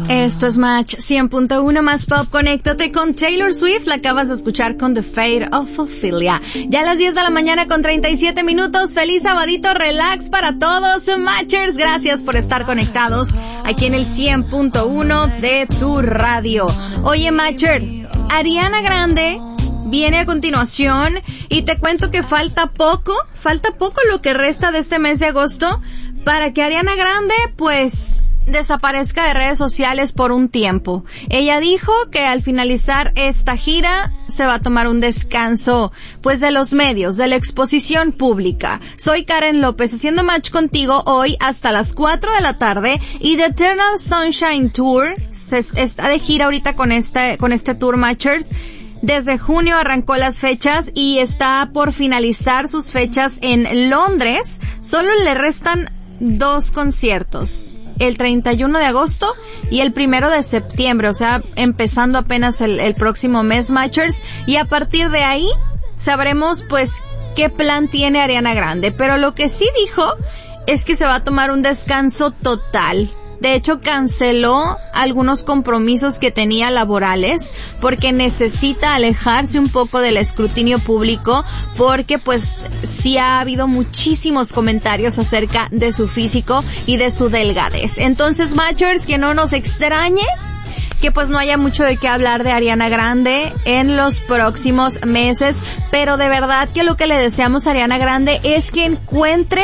Esto es Match 100.1 más pop. Conéctate con Taylor Swift. La acabas de escuchar con The Fate of Ophelia. Ya a las 10 de la mañana con 37 minutos. Feliz sabadito, relax para todos. Matchers, gracias por estar conectados aquí en el 100.1 de tu radio. Oye, Matcher, Ariana Grande viene a continuación y te cuento que falta poco lo que resta de este mes de agosto para que Ariana Grande, pues, desaparezca de redes sociales por un tiempo. Ella dijo que al finalizar esta gira se va a tomar un descanso, pues, de los medios, de la exposición pública. Soy Karen López, haciendo match contigo hoy hasta las 4 de la tarde, y The Eternal Sunshine Tour está de gira ahorita con este tour, Matchers. Desde junio arrancó las fechas y está por finalizar sus fechas en Londres. Solo le restan 2 conciertos, el 31 de agosto y el 1 de septiembre, o sea, empezando apenas el próximo mes, Matchers, y a partir de ahí sabremos, pues, qué plan tiene Ariana Grande. Pero lo que sí dijo es que se va a tomar un descanso total. De hecho, canceló algunos compromisos que tenía laborales porque necesita alejarse un poco del escrutinio público, porque pues sí ha habido muchísimos comentarios acerca de su físico y de su delgadez. Entonces, Matchers, que no nos extrañe que pues no haya mucho de qué hablar de Ariana Grande en los próximos meses, pero de verdad que lo que le deseamos a Ariana Grande es que encuentre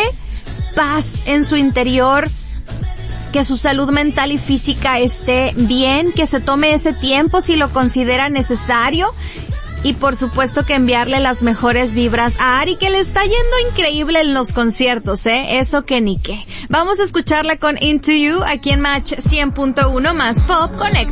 paz en su interior, que su salud mental y física esté bien, que se tome ese tiempo si lo considera necesario, y por supuesto que enviarle las mejores vibras a Ari, que le está yendo increíble en los conciertos, eso que ni qué. Vamos a escucharla con Into You aquí en Match 100.1 más pop. Conecta.